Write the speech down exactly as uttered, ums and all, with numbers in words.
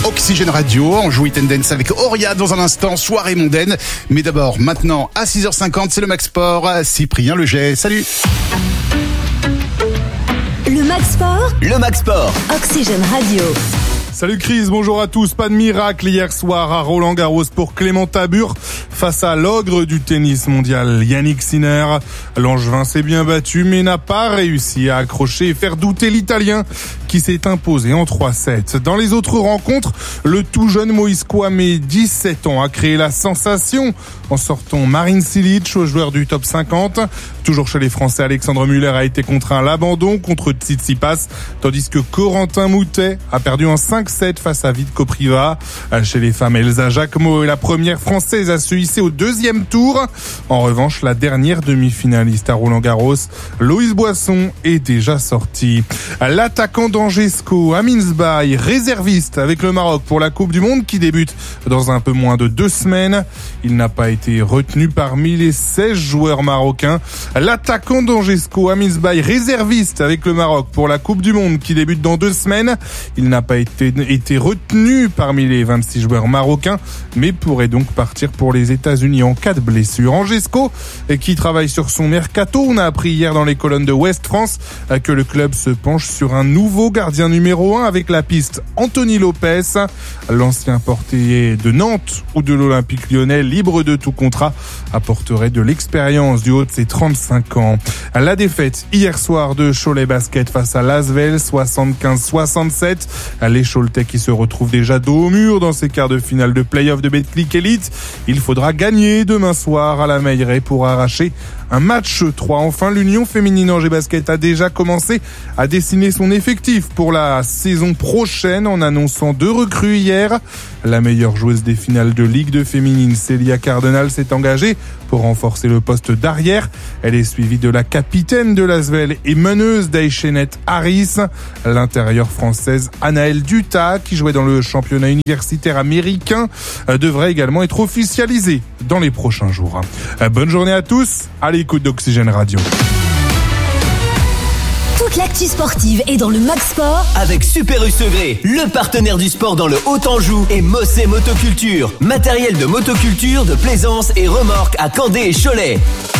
Oxygène Radio, on joue It and Dance avec Auria dans un instant, soirée mondaine. Mais d'abord, maintenant, à six heures cinquante, c'est le Max Sport, Cyprien Leget. Salut. Le Max Sport. Le Max Sport. Oxygène Radio. Salut Chris, bonjour à tous. Pas de miracle hier soir à Roland-Garros pour Clément Tabur face à l'ogre du tennis mondial Yannick Sinner. L'Angevin s'est bien battu mais n'a pas réussi à accrocher et faire douter l'Italien qui s'est imposé en trois sept. Dans les autres rencontres, le tout jeune Moïse Kouamé, dix-sept ans, a créé la sensation en sortant Marin Cilic, joueur du top cinquante. Toujours chez les Français, Alexandre Muller a été contraint à l'abandon contre Tsitsipas, tandis que Corentin Moutet a perdu en cinq sept face à Vit Kopriva. Chez les femmes, Elsa Jacquemot est la première Française à se hisser au deuxième tour. En revanche, la dernière demi-finaliste à Roland-Garros, Loïs Boisson, est déjà sortie. L'attaquant d'Angesco, Amin Zbaï, réserviste avec le Maroc pour la Coupe du Monde qui débute dans un peu moins de deux semaines. Il n'a pas été retenu parmi les seize joueurs marocains. L'attaquant d'Angesco, Amin Zbaï, réserviste avec le Maroc pour la Coupe du Monde qui débute dans deux semaines. Il n'a pas été, été retenu parmi les vingt-six joueurs marocains, mais pourrait donc partir pour les États-Unis en cas de blessure. Angesco, qui travaille sur son mercato, on a appris hier dans les colonnes de Ouest France que le club se penche sur un nouveau gardien numéro un avec la piste Anthony Lopez. L'ancien portier de Nantes ou de l'Olympique Lyonnais, libre de tout contrat, apporterait de l'expérience du haut de ses trente-cinq ans. La défaite hier soir de Cholet Basket face à Lasvel, soixante-quinze soixante-sept. Les Choletais qui se retrouvent déjà dos au mur dans ces quarts de finale de play-off de Betclic Elite. Il faudra gagner demain soir à la Meilleraie pour arracher un match trois. Enfin, l'Union féminine Angers Basket a déjà commencé à dessiner son effectif pour la saison prochaine en annonçant deux recrues hier. La meilleure joueuse des finales de Ligue deux féminine, Célia Cardinal, s'est engagée pour renforcer le poste d'arrière. Elle est suivie de la capitaine de l'Asvel et meneuse d'Aïchenet Harris. L'intérieure française Anaëlle Dutta, qui jouait dans le championnat universitaire américain, devrait également être officialisée dans les prochains jours. Bonne journée à tous, à l'écoute d'Oxygène Radio. Toute l'actu sportive est dans le Max Sport avec Super U Segré, le partenaire du sport dans le Haut-Anjou, et Mossé Motoculture, matériel de motoculture, de plaisance et remorque à Candé et Cholet.